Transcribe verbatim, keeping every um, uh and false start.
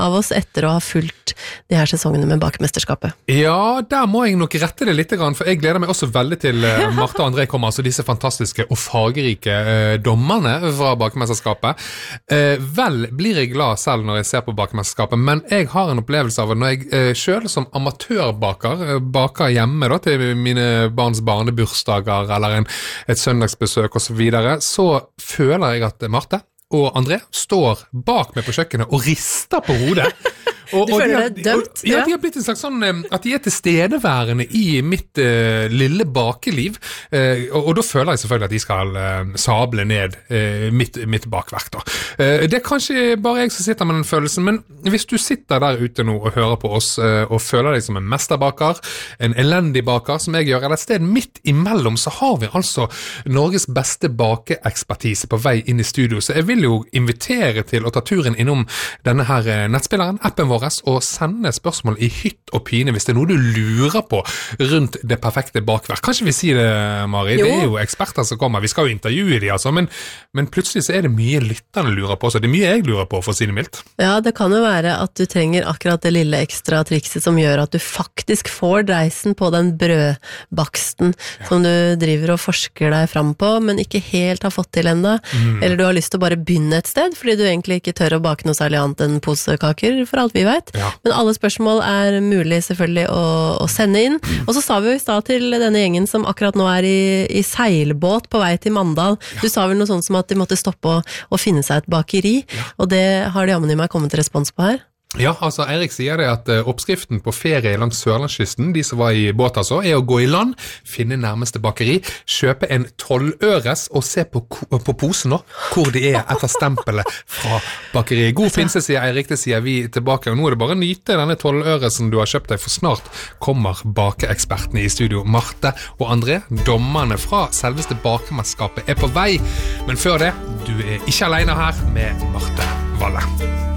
av oss etter å ha fulgt de her sesongene med Bakemesterskapet. Ja, der må jeg nok rette det litt, for jeg gleder meg også veldig til Martha og André kommer, altså disse fantastiske og fargerike eh, dommerne fra Bakemesterskapet. Eh, vel blir jeg glad selv når jeg ser på Bakemesterskapet, men jeg har en opplevelse av at når jeg eh, selv som amatørbaker eh, baker hjemme da, til mine barns barnebursdager eller en, et søndagsbesøk og så videre, så føler jeg at Martha og André står bak meg på kjøkkenet og rister på hodet. Og, du og føler de deg dømt? Og, ja, de har blitt en slags sånn, at de er tilstedeværende i mitt uh, lille bakeliv, uh, og, og da føler jeg selvfølgelig at de skal uh, sable ned uh, mitt, mitt bakverk da. Uh, det er kanskje bare jeg som sitter med den følelsen, men hvis du sitter der ute nå og hører på oss, uh, og føler deg som en mesterbaker, en elendig baker som jeg gjør, eller et sted midt imellom, så har vi altså Norges beste bakeekspertise på vei inn i studio, så jeg vil jo invitere til å ta turen innom denne her uh, nettspilleren, appen vår, og sende spørsmål i hytt og pine hvis det er noe du lurer på rundt det perfekte bakverk. Kanskje vi sier det, Mari? Jo. Det er jo eksperter som kommer. Vi skal jo intervjue de, altså, men, men plutselig så er det mye lytterne lurer på, så det er mye jeg lurer på, for å si det mildt. Ja, det kan jo være at du trenger akkurat det lille ekstra trikset som gjør at du faktisk får dreisen på den brødbaksten ja. Som du driver og forsker deg fram på, men ikke helt har fått til enda. Mm. Eller du har lyst til å bare begynne et sted, fordi du egentlig ikke tør å bake noe særlig annet enn posekaker, for alt vi vet. Ja. Men alle spørsmål er mulig selvfølgelig å, å sende inn. Og så sa vi jo i stad til denne gjengen som akkurat nå er i, i seilbåt på vei til Mandal. Ja. Du sa vel noe sånt som at de måtte stoppe og, og finne seg et bakeri, ja. Og det har de jammen i meg kommet respons på her. Ja, altså Eirik sier det at uh, oppskriften på ferie langs Sørlandskysten, de som var i båt altså, er å gå i land, finne nærmeste bakeri, kjøpe en tolvøres og se på, på posen nå, hvor de er etter stempelet fra bakeriet. God pinse, sier Eirik, det sier vi tilbake, og nå er det bare å nyte denne tolvøresen du har kjøpt deg, for snart kommer bakeekspertene i studio. Martha og André, dommerne fra selveste Bakemesterskapet, er på vei, men før det, du er ikke alene her med Martha Valle.